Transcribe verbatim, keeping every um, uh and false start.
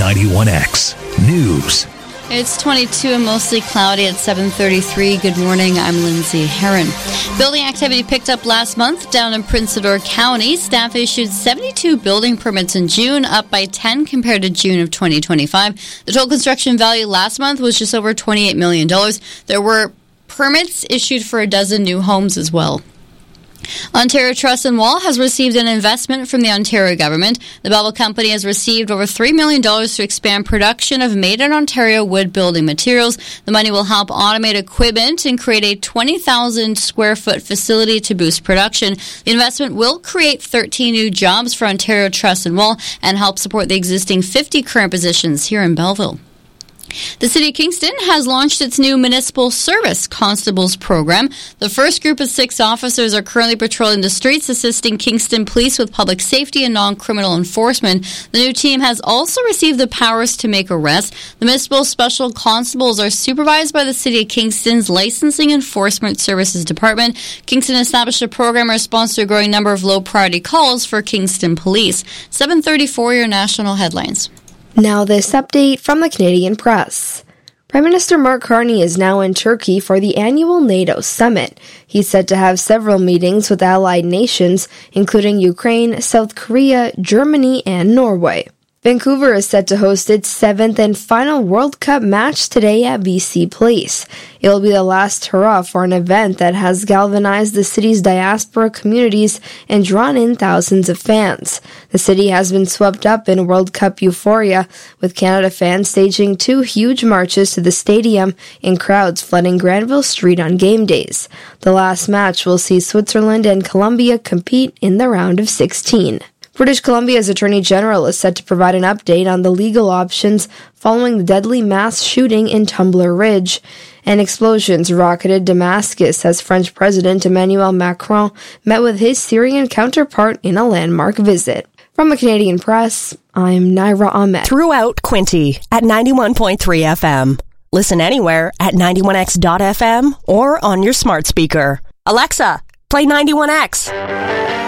ninety-one X News. It's twenty-two and mostly cloudy at seven thirty-three. Good morning, I'm Lindsay Herron. Building activity picked up last month down in Prince Edward County. Staff issued seventy-two building permits in June, up by ten compared to June of twenty twenty-five. The total construction value last month was just over twenty-eight million dollars. There were permits issued for a dozen new homes as well. Ontario Truss and Wall has received an investment from the Ontario government. The Bell Company has received over three million dollars to expand production of made-in-Ontario wood building materials. The money will help automate equipment and create a twenty thousand square foot facility to boost production. The investment will create thirteen new jobs for Ontario Truss and Wall and help support the existing fifty current positions here in Belleville. The City of Kingston has launched its new Municipal Service Constables program. The first group of six officers are currently patrolling the streets, assisting Kingston Police with public safety and non-criminal enforcement. The new team has also received the powers to make arrests. The Municipal Special Constables are supervised by the City of Kingston's Licensing Enforcement Services Department. Kingston established a program in response to a growing number of low-priority calls for Kingston Police. seven thirty-four, your national headlines. Now this update from the Canadian Press. Prime Minister Mark Carney is now in Turkey for the annual NATO summit. He's said to have several meetings with allied nations, including Ukraine, South Korea, Germany, and Norway. Vancouver is set to host its seventh and final World Cup match today at B C Place. It will be the last hurrah for an event that has galvanized the city's diaspora communities and drawn in thousands of fans. The city has been swept up in World Cup euphoria, with Canada fans staging two huge marches to the stadium and crowds flooding Granville Street on game days. The last match will see Switzerland and Colombia compete in the round of sixteen. British Columbia's Attorney General is set to provide an update on the legal options following the deadly mass shooting in Tumbler Ridge. And explosions rocketed Damascus as French President Emmanuel Macron met with his Syrian counterpart in a landmark visit. From the Canadian Press, I'm Naira Ahmed. Throughout Quinte at ninety-one point three F M. Listen anywhere at ninety-one X dot F M or on your smart speaker. Alexa, play ninety-one X.